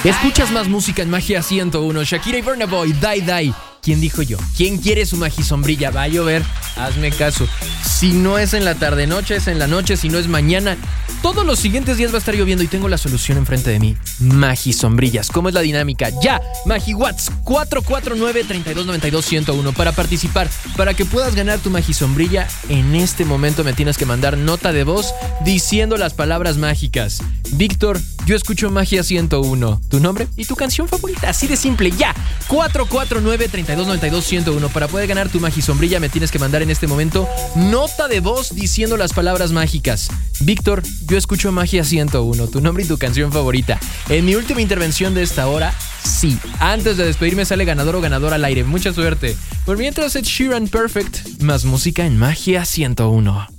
Escuchas más música en Magia 101. Shakira y Burna Boy, Die Die. ¿Quién dijo yo? ¿Quién quiere su Magisombrilla? Va a llover, hazme caso. Si no es en la tarde-noche, es en la noche. Si no es mañana, todos los siguientes días va a estar lloviendo y tengo la solución enfrente de mí. Magisombrillas. ¿Cómo es la dinámica? Ya, MagiWatts 449-3292-101 para participar. Para que puedas ganar tu Magisombrilla, en este momento me tienes que mandar nota de voz diciendo las palabras mágicas. Víctor, yo escucho Magia 101. Tu nombre y tu canción favorita. Así de simple. Ya, 449-3292-101. Para poder ganar tu Magisombrilla me tienes que mandar en este momento nota de voz diciendo las palabras mágicas. Víctor, yo escucho Magia 101. Tu nombre y tu canción favorita. En mi última intervención de esta hora, sí, antes de despedirme sale ganador o ganadora al aire. Mucha suerte. Por mientras, Ed Sheeran, Perfect. Más música en Magia 101.